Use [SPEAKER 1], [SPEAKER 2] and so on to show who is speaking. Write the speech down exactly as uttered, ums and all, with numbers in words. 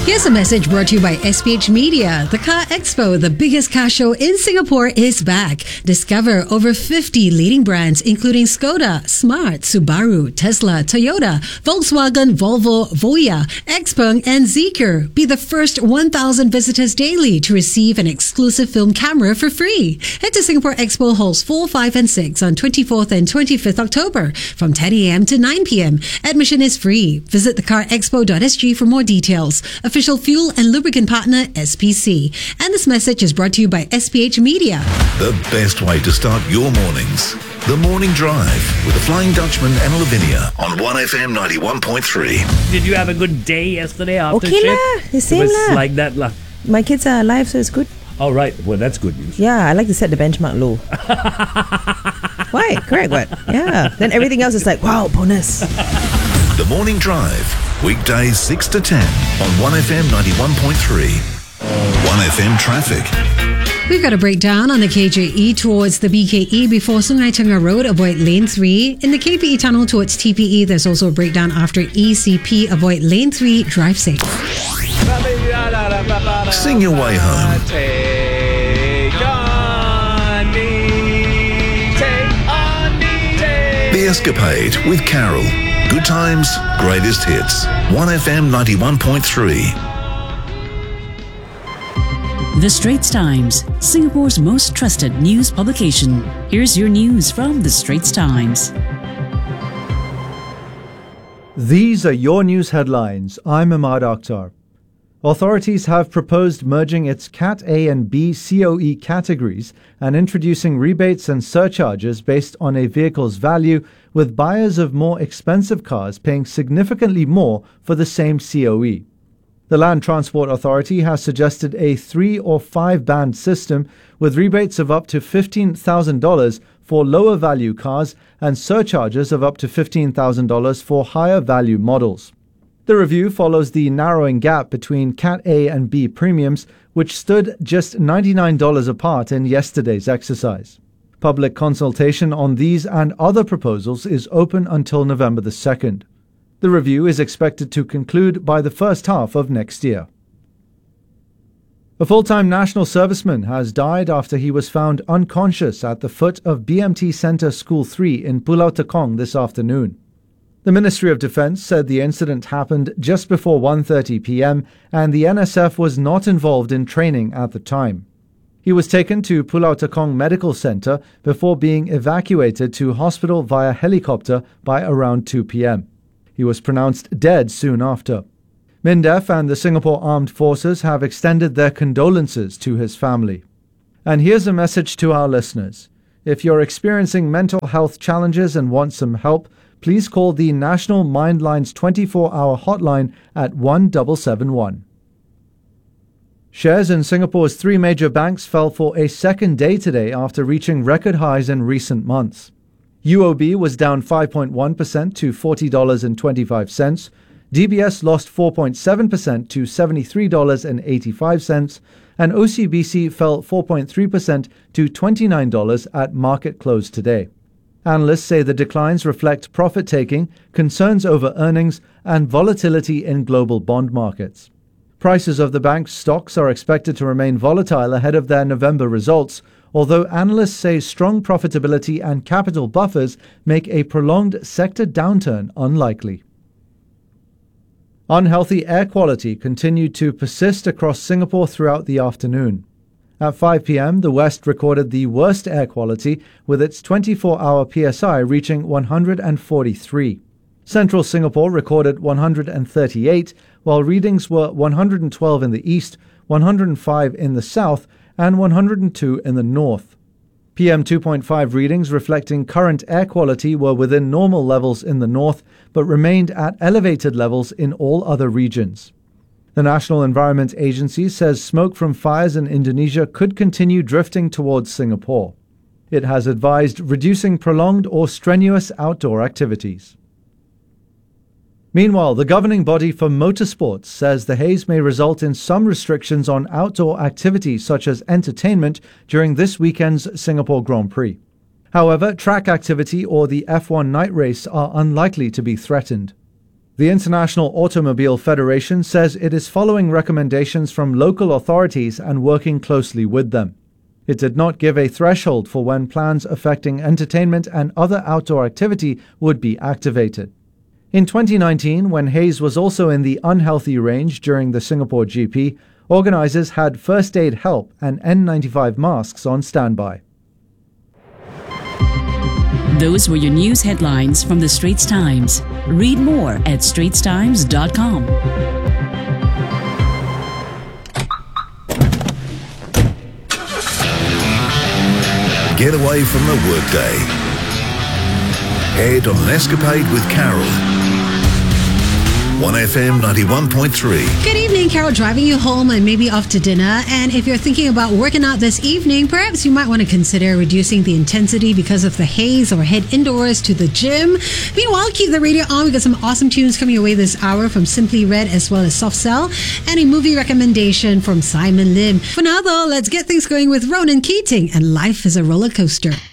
[SPEAKER 1] Here's a message brought to you by S P H Media. The Car Expo, the biggest car show in Singapore, is back. Discover over fifty leading brands including Skoda, Smart, Subaru, Tesla, Toyota, Volkswagen, Volvo, Voya, Xpeng and Zeekr. Be the first one thousand visitors daily to receive an exclusive film camera for free. Head to Singapore Expo Halls four, five and six on twenty-fourth and twenty-fifth October from ten a.m. to nine p.m. Admission is free. Visit the car expo dot s g for more details. Official fuel and lubricant partner S P C. And this message is brought to you by S P H Media.
[SPEAKER 2] The best way to start your mornings. The Morning Drive with the Flying Dutchman and Lavinia on one F M ninety-one point three.
[SPEAKER 3] Did you have a good day yesterday after
[SPEAKER 4] okay
[SPEAKER 3] trip?
[SPEAKER 4] lah, the same
[SPEAKER 3] it was
[SPEAKER 4] lah.
[SPEAKER 3] like that lah.
[SPEAKER 4] My kids are alive, so it's good.
[SPEAKER 3] All right, well that's good news.
[SPEAKER 4] Yeah, I like to set the benchmark low. Why? Correct, what? Yeah. Then everything else is like, wow, bonus.
[SPEAKER 2] The Morning Drive, weekdays six to ten on one F M ninety-one point three. one F M traffic.
[SPEAKER 1] We've got a breakdown on the K J E towards the B K E before Sungai Tengah Road. Avoid lane three. In the K P E tunnel towards T P E, there's also a breakdown after E C P. Avoid lane three. Drive safe.
[SPEAKER 2] Sing your way home. The Escapade with Carol. Good times, greatest hits. one F M ninety-one point three.
[SPEAKER 5] The Straits Times, Singapore's most trusted news publication. Here's your news from The Straits Times.
[SPEAKER 6] These are your news headlines. I'm Ahmad Akhtar. Authorities have proposed merging its Cat A and B C O E categories and introducing rebates and surcharges based on a vehicle's value, with buyers of more expensive cars paying significantly more for the same C O E. The Land Transport Authority has suggested a three or five band system with rebates of up to fifteen thousand dollars for lower value cars and surcharges of up to fifteen thousand dollars for higher value models. The review follows the narrowing gap between Cat A and B premiums, which stood just ninety-nine dollars apart in yesterday's exercise. Public consultation on these and other proposals is open until November the second. The review is expected to conclude by the first half of next year. A full-time national serviceman has died after he was found unconscious at the foot of B M T Centre School three in Pulau Tekong this afternoon. The Ministry of Defence said the incident happened just before one thirty p.m. and the N S F was not involved in training at the time. He was taken to Pulau Tekong Medical Centre before being evacuated to hospital via helicopter by around two p.m. He was pronounced dead soon after. MINDEF and the Singapore Armed Forces have extended their condolences to his family. And here's a message to our listeners. If you're experiencing mental health challenges and want some help, please call the National Mindlines twenty-four hour hotline at one seven seven one. Shares in Singapore's three major banks fell for a second day today after reaching record highs in recent months. U O B was down five point one percent to forty dollars and twenty-five cents. D B S lost four point seven percent to seventy-three dollars and eighty-five cents. And O C B C fell four point three percent to twenty-nine dollars at market close today. Analysts say the declines reflect profit-taking, concerns over earnings, and volatility in global bond markets. Prices of the bank's stocks are expected to remain volatile ahead of their November results, although analysts say strong profitability and capital buffers make a prolonged sector downturn unlikely. Unhealthy air quality continued to persist across Singapore throughout the afternoon. At five p.m, the West recorded the worst air quality, with its twenty-four hour P S I reaching one hundred forty-three. Central Singapore recorded one hundred thirty-eight, while readings were one hundred twelve in the east, one hundred five in the south, and one hundred two in the north. P M two point five readings reflecting current air quality were within normal levels in the north, but remained at elevated levels in all other regions. The National Environment Agency says smoke from fires in Indonesia could continue drifting towards Singapore. It has advised reducing prolonged or strenuous outdoor activities. Meanwhile, the governing body for motorsports says the haze may result in some restrictions on outdoor activities such as entertainment during this weekend's Singapore Grand Prix. However, track activity or the F one night race are unlikely to be threatened. The International Automobile Federation says it is following recommendations from local authorities and working closely with them. It did not give a threshold for when plans affecting entertainment and other outdoor activity would be activated. In twenty nineteen, when haze was also in the unhealthy range during the Singapore G P, organisers had first aid help and N ninety-five masks on standby.
[SPEAKER 5] Those were your news headlines from the Straits Times. Read more at straits times dot com.
[SPEAKER 2] Get away from the workday. Head on an escapade with Carol. one F M ninety-one point three.
[SPEAKER 1] Good evening, Carol, driving you home and maybe off to dinner. And if you're thinking about working out this evening, perhaps you might want to consider reducing the intensity because of the haze or head indoors to the gym. Meanwhile, keep the radio on. We've got some awesome tunes coming your way this hour from Simply Red as well as Soft Cell, and a movie recommendation from Simon Lim. For now, though, let's get things going with Ronan Keating and Life is a Roller Coaster.